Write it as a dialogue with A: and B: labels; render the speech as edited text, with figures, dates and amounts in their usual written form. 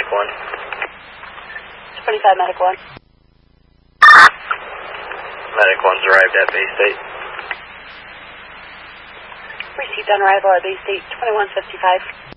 A: Medic 1.
B: 25 Medic 1.
A: Medic 1's arrived at Bay State.
B: Received on arrival at Bay State, 2155.